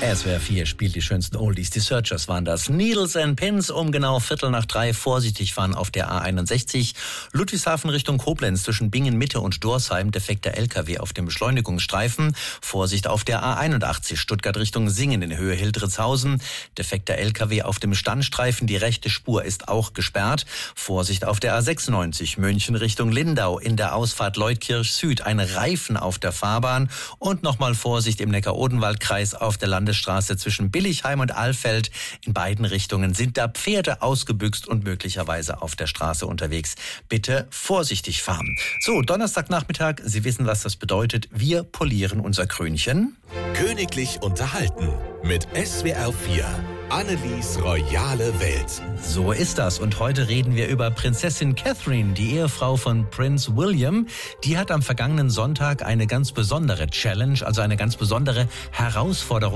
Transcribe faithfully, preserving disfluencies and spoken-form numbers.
S W R vier spielt die schönsten Oldies. Die Searchers waren das. Needles and Pins um genau Viertel nach drei. Vorsichtig fahren auf der A einundsechzig. Ludwigshafen Richtung Koblenz zwischen Bingen Mitte und Dorsheim. Defekter L K W auf dem Beschleunigungsstreifen. Vorsicht auf der A einundachtzig. Stuttgart Richtung Singen in Höhe Hildritzhausen. Defekter L K W auf dem Standstreifen. Die rechte Spur ist auch gesperrt. Vorsicht auf der A sechsundneunzig. München Richtung Lindau. In der Ausfahrt Leutkirch Süd. Ein Reifen auf der Fahrbahn. Und nochmal Vorsicht im Neckar-Odenwald-Kreis auf der Landesstraße zwischen Billigheim und Alfeld. In beiden Richtungen sind da Pferde ausgebüxt und möglicherweise auf der Straße unterwegs. Bitte vorsichtig fahren. So, Donnerstagnachmittag, Sie wissen, was das bedeutet. Wir polieren unser Krönchen. Königlich unterhalten mit S W R vier. Annelies royale Welt. So ist das. Und heute reden wir über Prinzessin Catherine, die Ehefrau von Prinz William. Die hat am vergangenen Sonntag eine ganz besondere Challenge, also eine ganz besondere Herausforderung